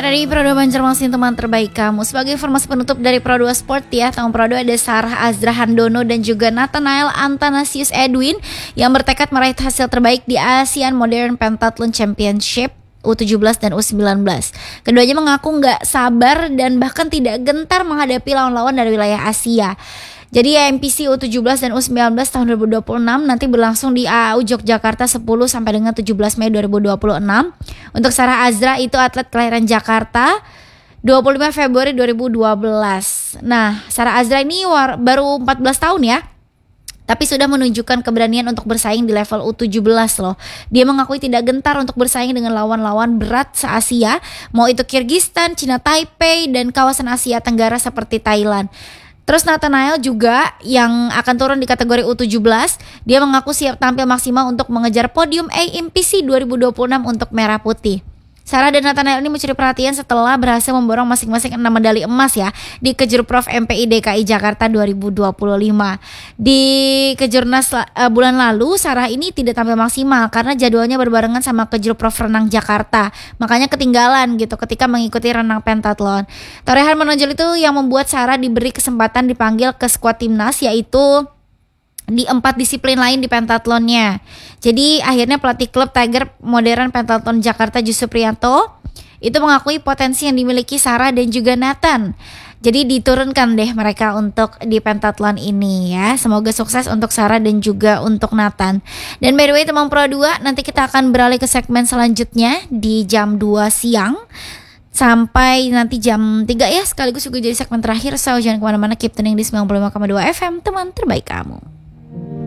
dari Pro 2 Banjarmasin, teman terbaik kamu. Sebagai informasi penutup dari Pro 2 Sport ya, tahun Pro 2 ada Sarah Azra Handono dan juga Nathanael Antanasius Edwin yang bertekad meraih hasil terbaik di ASEAN Modern Pentathlon Championship U17 dan U19. Keduanya mengaku nggak sabar dan bahkan tidak gentar menghadapi lawan-lawan dari wilayah Asia. Jadi MPC U17 dan U19 tahun 2026 nanti berlangsung di AAU Yogyakarta 10 sampai dengan 17 Mei 2026. Untuk Sarah Azra itu atlet kelahiran Jakarta 25 Februari 2012. Nah, Sarah Azra ini baru 14 tahun ya. Tapi sudah menunjukkan keberanian untuk bersaing di level U17 loh. Dia mengakui tidak gentar untuk bersaing dengan lawan-lawan berat se-Asia, mau itu Kyrgyzstan, Cina Taipei, dan kawasan Asia Tenggara seperti Thailand. Terus Nathanael juga yang akan turun di kategori U17, dia mengaku siap tampil maksimal untuk mengejar podium AMPC 2026 untuk Merah Putih. Sarah dan Nathanael ini mencuri perhatian setelah berhasil memborong masing-masing 6 medali emas ya di Kejurprov MPI DKI Jakarta 2025. Di Kejurnas bulan lalu Sarah ini tidak tampil maksimal karena jadwalnya berbarengan sama Kejurprov Renang Jakarta. Makanya ketinggalan gitu ketika mengikuti renang pentathlon. Torehan menonjol itu yang membuat Sarah diberi kesempatan dipanggil ke skuad timnas, yaitu di 4 disiplin lain di pentathlonnya. Jadi akhirnya pelatih klub Tiger Modern Pentathlon Jakarta Jusuf Priyanto itu mengakui potensi yang dimiliki Sarah dan juga Nathan. Jadi diturunkan deh mereka untuk di pentathlon ini ya. Semoga sukses untuk Sarah dan juga untuk Nathan. Dan by the way teman Pro 2, nanti kita akan beralih ke segmen selanjutnya di jam 2 siang sampai nanti jam 3 ya, sekaligus juga jadi segmen terakhir. So jangan kemana-mana, keep tuning di 95,2 FM, teman terbaik kamu.